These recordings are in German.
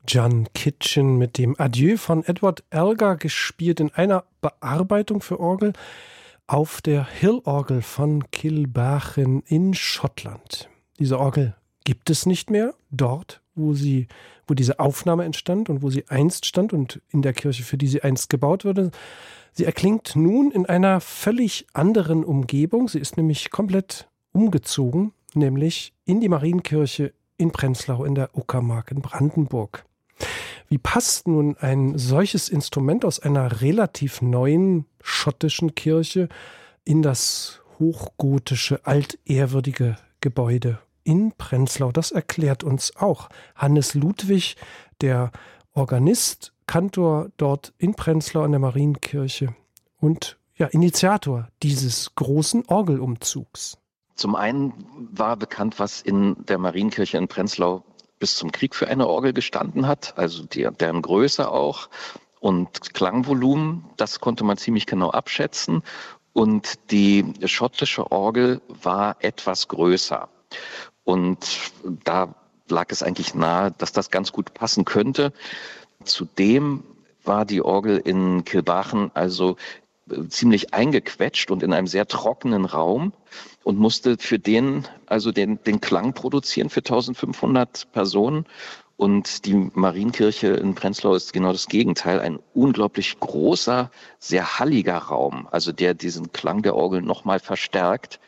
John Kitchen mit dem Adieu von Edward Elgar, gespielt in einer Bearbeitung für Orgel auf der Hill-Orgel von Kilbachan in Schottland. Diese Orgel gibt es nicht mehr dort, wo diese Aufnahme entstand und wo sie einst stand und in der Kirche, für die sie einst gebaut wurde. Sie erklingt nun in einer völlig anderen Umgebung. Sie ist nämlich komplett umgezogen, nämlich in die Marienkirche in Prenzlau in der Uckermark in Brandenburg. Wie passt nun ein solches Instrument aus einer relativ neuen schottischen Kirche in das hochgotische, altehrwürdige Gebäude in Prenzlau? Das erklärt uns auch Hannes Ludwig, der Organist, Kantor dort in Prenzlau an der Marienkirche und Initiator dieses großen Orgelumzugs. Zum einen war bekannt, was in der Marienkirche in Prenzlau bis zum Krieg für eine Orgel gestanden hat, also deren Größe auch und Klangvolumen, das konnte man ziemlich genau abschätzen. Und die schottische Orgel war etwas größer. Und da lag es eigentlich nahe, dass das ganz gut passen könnte. Zudem war die Orgel in Kilbachan also ziemlich eingequetscht und in einem sehr trockenen Raum und musste für den Klang produzieren für 1500 Personen. Und die Marienkirche in Prenzlau ist genau das Gegenteil, ein unglaublich großer, sehr halliger Raum, also der diesen Klang der Orgel nochmal verstärkt.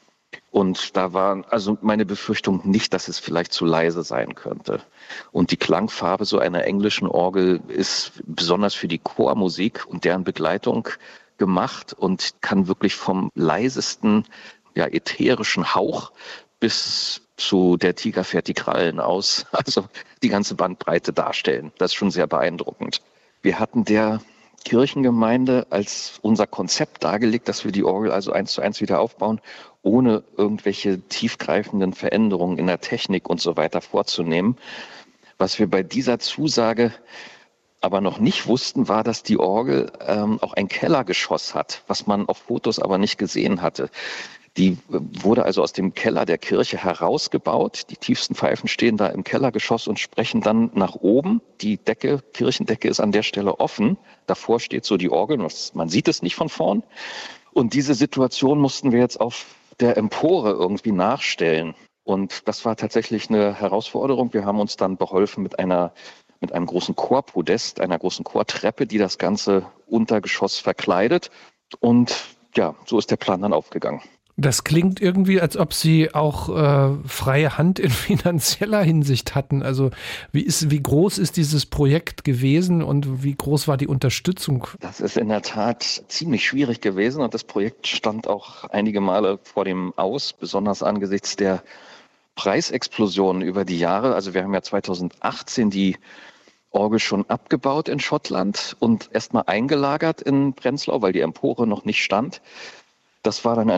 Und da war also meine Befürchtung nicht, dass es vielleicht zu leise sein könnte. Und die Klangfarbe so einer englischen Orgel ist besonders für die Chormusik und deren Begleitung gemacht und kann wirklich vom leisesten, ätherischen Hauch bis zu der Tiger fährt die Krallen aus, also die ganze Bandbreite darstellen. Das ist schon sehr beeindruckend. Wir hatten der Kirchengemeinde als unser Konzept dargelegt, dass wir die Orgel also 1:1 wieder aufbauen, ohne irgendwelche tiefgreifenden Veränderungen in der Technik und so weiter vorzunehmen. Was wir bei dieser Zusage aber noch nicht wussten, war, dass die Orgel auch ein Kellergeschoss hat, was man auf Fotos aber nicht gesehen hatte. Die wurde also aus dem Keller der Kirche herausgebaut. Die tiefsten Pfeifen stehen da im Kellergeschoss und sprechen dann nach oben. Die Kirchendecke ist an der Stelle offen. Davor steht so die Orgel. Man sieht es nicht von vorn. Und diese Situation mussten wir jetzt auf der Empore irgendwie nachstellen. Und das war tatsächlich eine Herausforderung. Wir haben uns dann beholfen mit einem großen Chorpodest, einer großen Chortreppe, die das ganze Untergeschoss verkleidet. Und so ist der Plan dann aufgegangen. Das klingt irgendwie, als ob Sie auch freie Hand in finanzieller Hinsicht hatten. Also wie groß ist dieses Projekt gewesen und wie groß war die Unterstützung? Das ist in der Tat ziemlich schwierig gewesen und das Projekt stand auch einige Male vor dem Aus, besonders angesichts der Preisexplosionen über die Jahre. Also wir haben ja 2018 die Orgel schon abgebaut in Schottland und erstmal eingelagert in Prenzlau, weil die Empore noch nicht stand. Das war dann